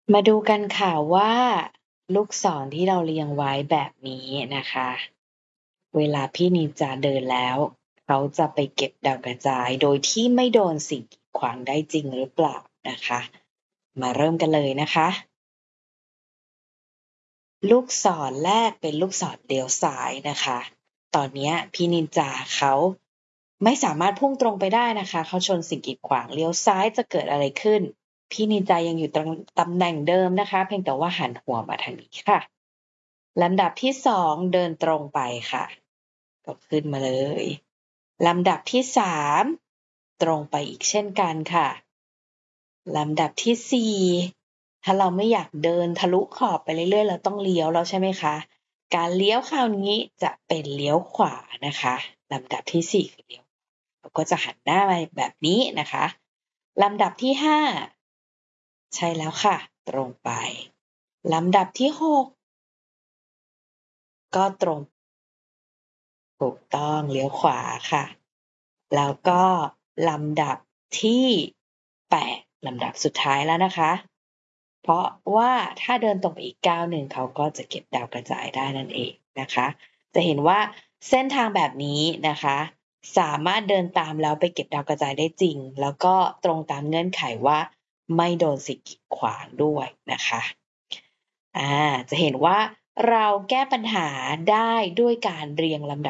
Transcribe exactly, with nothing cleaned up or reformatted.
มาดูกันค่ะว่า ลูกศรที่เราเรียงไว้แบบนี้นะคะ เวลาพี่นินจาเดินแล้ว เขาจะไปเก็บดาวกระจายโดยที่ไม่โดนสิ่งกีดขวางได้จริงหรือเปล่านะคะ มาเริ่มกันเลยนะคะ ลูกศรแรกเป็นลูกศรเลี้ยวซ้ายนะคะ ตอนเนี้ยพี่นินจาเขาไม่สามารถพุ่งตรงไปได้นะคะ เขาชนสิ่งกีดขวาง เลี้ยวซ้ายจะเกิดอะไรขึ้น พี่นินจายังอยู่ตรงตำแหน่งเดิมนะคะ เพียงแต่ว่าหันหัวมาทางนี้ค่ะ ลำดับที่ สอง เดินตรงไปค่ะ ก็ขึ้นมาเลย ลำดับที่ สาม ตรงไปอีกเช่นกันค่ะ ลำดับที่ สี่ ถ้าเราไม่อยากเดินทะลุขอบไปเรื่อย ๆ เราต้องเลี้ยวแล้วใช่ไหมคะ การเลี้ยวคราวนี้จะเป็นเลี้ยวขวานะคะ ลำดับที่ สี่ คือเลี้ยว เราก็จะหันหน้ามาแบบนี้นะคะ ลำดับที่ ห้า ใช่แล้วค่ะ ตรงไป ลำดับที่ หก ก็ตรง ถูกต้อง เลี้ยวขวาค่ะ แล้วก็ลำดับที่ แปด ลำดับสุดท้ายแล้วนะคะ เพราะว่าถ้าเดินตรงไปอีกก้าวหนึ่ง เขาก็จะเก็บดาวกระจายได้นั่นเองนะคะ จะเห็นว่าเส้นทางแบบนี้นะคะ สามารถเดินตามแล้วไปเก็บดาวกระจายได้จริง แล้วก็ตรงตามเงื่อนไขว่า ไม่โดนสิ่งกีดขวางด้วยนะคะ อา จะเห็นว่าเราแก้ปัญหาได้ด้วยการเรียงลำดับ